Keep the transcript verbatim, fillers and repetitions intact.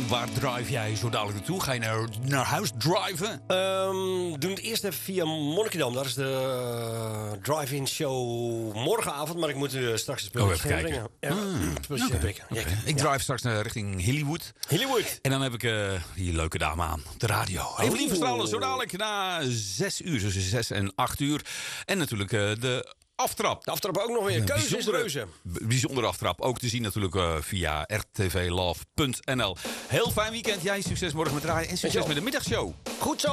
waar drive jij zo dadelijk naartoe? Ga je naar, naar huis driven? Um, doen het eerst even via Monnikendam. Dat is de uh, drive-in show morgenavond. Maar ik moet u straks het Oh, spelletje even kijken. brengen. Ja, Mm, spelletje okay, brengen. Ja, okay. Ik ja. drive straks naar richting Hollywood. Hollywood. En dan heb ik uh, die leuke dame aan op de radio. Oh. Evelien Verstralen, zo dadelijk na zes uur. Tussen zes en acht uur. En natuurlijk uh, de aftrap. De aftrap ook nog weer. Keuze is reuze. Bijzondere aftrap. Ook te zien natuurlijk uh, via r t v love punt n l. Heel fijn weekend. Jij succes morgen met draaien. En succes met de middagshow. Goed zo.